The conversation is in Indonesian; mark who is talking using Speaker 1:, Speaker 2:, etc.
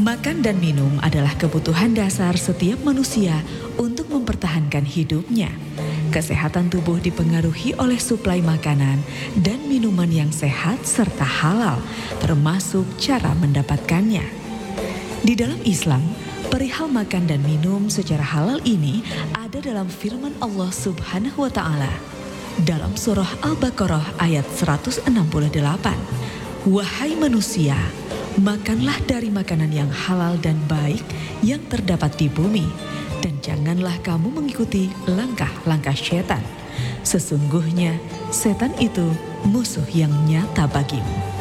Speaker 1: Makan dan minum adalah kebutuhan dasar setiap manusia untuk mempertahankan hidupnya. Kesehatan tubuh dipengaruhi oleh suplai makanan dan minuman yang sehat serta halal, termasuk cara mendapatkannya. Di dalam Islam, perihal makan dan minum secara halal ini ada dalam firman Allah Subhanahu wa Ta'ala dalam surah Al-Baqarah ayat 168. Wahai manusia, makanlah dari makanan yang halal dan baik yang terdapat di bumi, dan janganlah kamu mengikuti langkah-langkah setan. Sesungguhnya setan itu musuh yang nyata bagimu.